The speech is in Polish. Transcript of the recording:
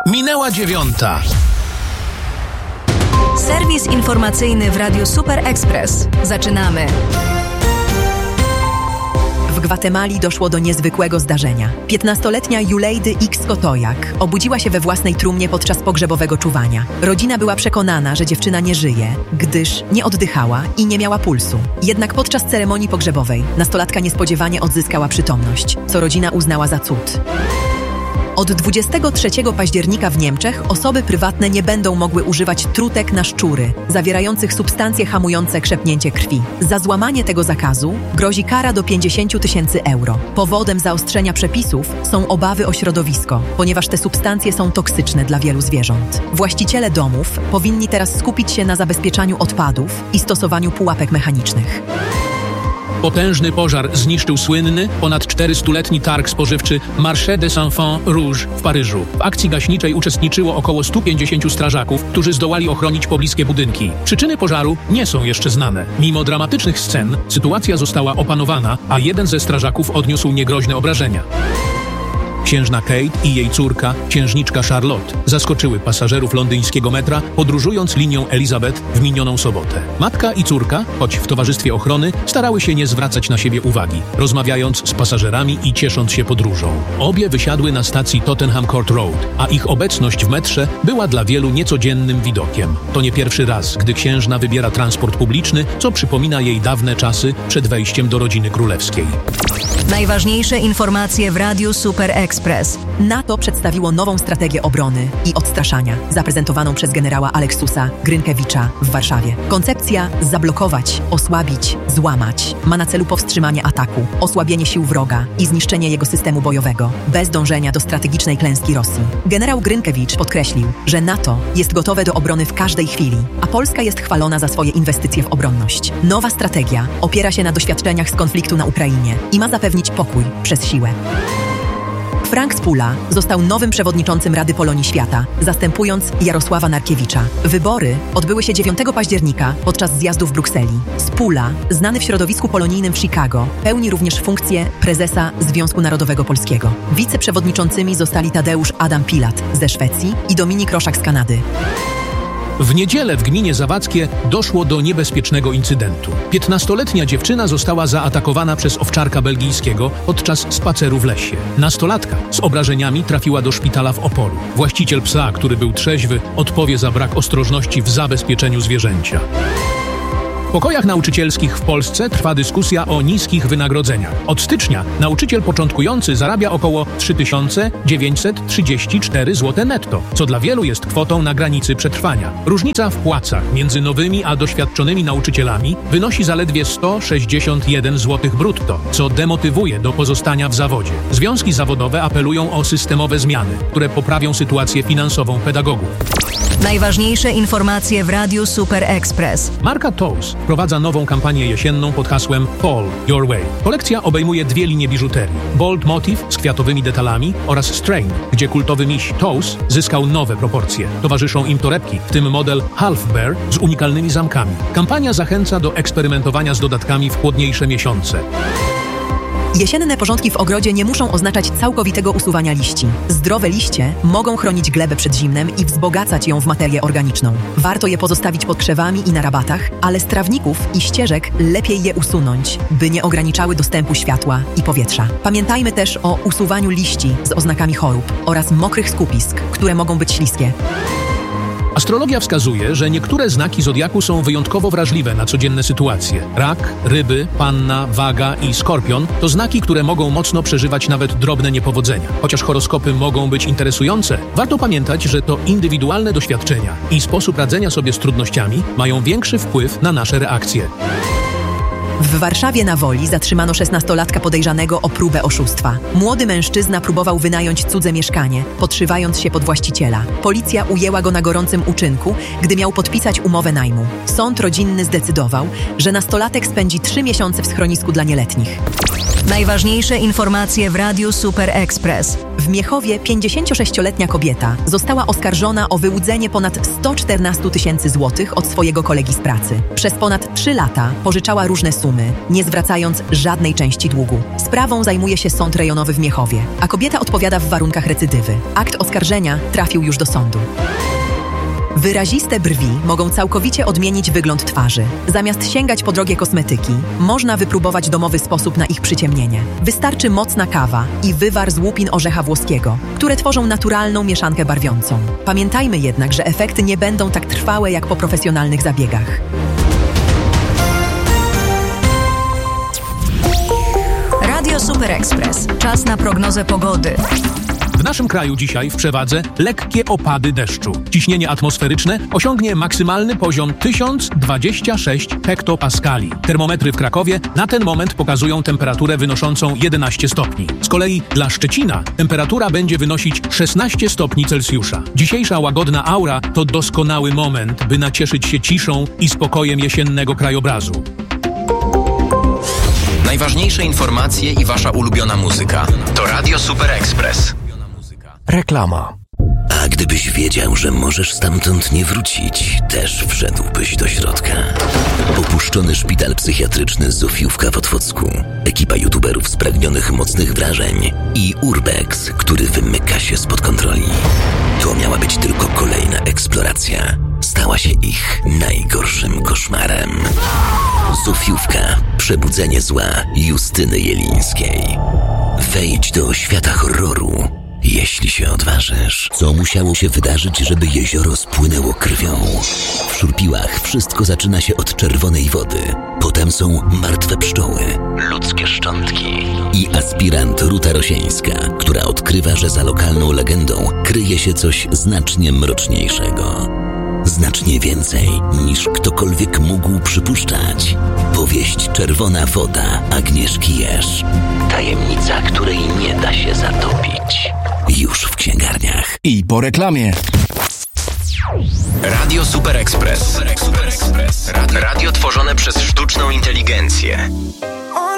Minęła 9:00. Serwis informacyjny w Radiu Super Express. Zaczynamy. W Gwatemali doszło do niezwykłego zdarzenia. 15-letnia Yuleidy X Kotojak obudziła się we własnej trumnie podczas pogrzebowego czuwania. Rodzina była przekonana, że dziewczyna nie żyje, gdyż nie oddychała i nie miała pulsu. Jednak podczas ceremonii pogrzebowej nastolatka niespodziewanie odzyskała przytomność, co rodzina uznała za cud. Od 23 października w Niemczech osoby prywatne nie będą mogły używać trutek na szczury, zawierających substancje hamujące krzepnięcie krwi. Za złamanie tego zakazu grozi kara do 50 000 euro. Powodem zaostrzenia przepisów są obawy o środowisko, ponieważ te substancje są toksyczne dla wielu zwierząt. Właściciele domów powinni teraz skupić się na zabezpieczaniu odpadów i stosowaniu pułapek mechanicznych. Potężny pożar zniszczył słynny, ponad 400-letni targ spożywczy Marché des Enfants Rouges w Paryżu. W akcji gaśniczej uczestniczyło około 150 strażaków, którzy zdołali ochronić pobliskie budynki. Przyczyny pożaru nie są jeszcze znane. Mimo dramatycznych scen, sytuacja została opanowana, a jeden ze strażaków odniósł niegroźne obrażenia. Księżna Kate i jej córka, księżniczka Charlotte, zaskoczyły pasażerów londyńskiego metra, podróżując linią Elizabeth w minioną sobotę. Matka i córka, choć w towarzystwie ochrony, starały się nie zwracać na siebie uwagi, rozmawiając z pasażerami i ciesząc się podróżą. Obie wysiadły na stacji Tottenham Court Road, a ich obecność w metrze była dla wielu niecodziennym widokiem. To nie pierwszy raz, gdy księżna wybiera transport publiczny, co przypomina jej dawne czasy przed wejściem do rodziny królewskiej. Najważniejsze informacje w Radiu Super Express. NATO przedstawiło nową strategię obrony i odstraszania, zaprezentowaną przez generała Aleksusa Grynkiewicza w Warszawie. Koncepcja zablokować, osłabić, złamać ma na celu powstrzymanie ataku, osłabienie sił wroga i zniszczenie jego systemu bojowego, bez dążenia do strategicznej klęski Rosji. Generał Grynkiewicz podkreślił, że NATO jest gotowe do obrony w każdej chwili, a Polska jest chwalona za swoje inwestycje w obronność. Nowa strategia opiera się na doświadczeniach z konfliktu na Ukrainie i ma zapewnić pokój przez siłę. Frank Spula został nowym przewodniczącym Rady Polonii Świata, zastępując Jarosława Narkiewicza. Wybory odbyły się 9 października podczas zjazdu w Brukseli. Spula, znany w środowisku polonijnym w Chicago, pełni również funkcję prezesa Związku Narodowego Polskiego. Wiceprzewodniczącymi zostali Tadeusz Adam Pilat ze Szwecji i Dominik Roszak z Kanady. W niedzielę w gminie Zawadzkie doszło do niebezpiecznego incydentu. 15-letnia dziewczyna została zaatakowana przez owczarka belgijskiego podczas spaceru w lesie. Nastolatka z obrażeniami trafiła do szpitala w Opolu. Właściciel psa, który był trzeźwy, odpowie za brak ostrożności w zabezpieczeniu zwierzęcia. W pokojach nauczycielskich w Polsce trwa dyskusja o niskich wynagrodzeniach. Od stycznia nauczyciel początkujący zarabia około 3934 zł netto, co dla wielu jest kwotą na granicy przetrwania. Różnica w płacach między nowymi a doświadczonymi nauczycielami wynosi zaledwie 161 zł brutto, co demotywuje do pozostania w zawodzie. Związki zawodowe apelują o systemowe zmiany, które poprawią sytuację finansową pedagogów. Najważniejsze informacje w Radiu Super Express. Marka Toes wprowadza nową kampanię jesienną pod hasłem Fall Your Way. Kolekcja obejmuje 2 linie biżuterii. Bold Motif z kwiatowymi detalami oraz Strain, gdzie kultowy miś Toes zyskał nowe proporcje. Towarzyszą im torebki, w tym model Half Bear z unikalnymi zamkami. Kampania zachęca do eksperymentowania z dodatkami w chłodniejsze miesiące. Jesienne porządki w ogrodzie nie muszą oznaczać całkowitego usuwania liści. Zdrowe liście mogą chronić glebę przed zimnem i wzbogacać ją w materię organiczną. Warto je pozostawić pod krzewami i na rabatach, ale z trawników i ścieżek lepiej je usunąć, by nie ograniczały dostępu światła i powietrza. Pamiętajmy też o usuwaniu liści z oznakami chorób oraz mokrych skupisk, które mogą być śliskie. Astrologia wskazuje, że niektóre znaki zodiaku są wyjątkowo wrażliwe na codzienne sytuacje. Rak, ryby, panna, waga i skorpion to znaki, które mogą mocno przeżywać nawet drobne niepowodzenia. Chociaż horoskopy mogą być interesujące, warto pamiętać, że to indywidualne doświadczenia i sposób radzenia sobie z trudnościami mają większy wpływ na nasze reakcje. W Warszawie na Woli zatrzymano 16-latka podejrzanego o próbę oszustwa. Młody mężczyzna próbował wynająć cudze mieszkanie, podszywając się pod właściciela. Policja ujęła go na gorącym uczynku, gdy miał podpisać umowę najmu. Sąd rodzinny zdecydował, że nastolatek spędzi 3 miesiące w schronisku dla nieletnich. Najważniejsze informacje w Radiu Super Express. W Miechowie 56-letnia kobieta została oskarżona o wyłudzenie ponad 114 000 złotych od swojego kolegi z pracy. Przez ponad 3 lata pożyczała różne sumy, nie zwracając żadnej części długu. Sprawą zajmuje się Sąd Rejonowy w Miechowie, a kobieta odpowiada w warunkach recydywy. Akt oskarżenia trafił już do sądu. Wyraziste brwi mogą całkowicie odmienić wygląd twarzy. Zamiast sięgać po drogie kosmetyki, można wypróbować domowy sposób na ich przyciemnienie. Wystarczy mocna kawa i wywar z łupin orzecha włoskiego, które tworzą naturalną mieszankę barwiącą. Pamiętajmy jednak, że efekty nie będą tak trwałe jak po profesjonalnych zabiegach. Radio Super Express. Czas na prognozę pogody. W naszym kraju dzisiaj w przewadze lekkie opady deszczu. Ciśnienie atmosferyczne osiągnie maksymalny poziom 1026 hektopaskali. Termometry w Krakowie na ten moment pokazują temperaturę wynoszącą 11 stopni. Z kolei dla Szczecina temperatura będzie wynosić 16 stopni Celsjusza. Dzisiejsza łagodna aura to doskonały moment, by nacieszyć się ciszą i spokojem jesiennego krajobrazu. Najważniejsze informacje i wasza ulubiona muzyka to Radio Super Express. Reklama. A gdybyś wiedział, że możesz stamtąd nie wrócić, też wszedłbyś do środka. Opuszczony szpital psychiatryczny Zofiówka w Otwocku, ekipa youtuberów spragnionych mocnych wrażeń i Urbex, który wymyka się spod kontroli. To miała być tylko kolejna eksploracja. Stała się ich najgorszym koszmarem. Zofiówka. Przebudzenie zła Justyny Jelińskiej. Wejdź do świata horroru, jeśli się odważysz. Co musiało się wydarzyć, żeby jezioro spłynęło krwią? W Szurpiłach wszystko zaczyna się od czerwonej wody. Potem są martwe pszczoły, ludzkie szczątki i aspirant Ruta Rosieńska, która odkrywa, że za lokalną legendą kryje się coś znacznie mroczniejszego. Znacznie więcej niż ktokolwiek mógł przypuszczać. Powieść Czerwona woda Agnieszki Jerz. Tajemnica, której nie da się zatopić. Już w księgarniach. I po reklamie. Radio Super Express. Radio tworzone przez sztuczną inteligencję.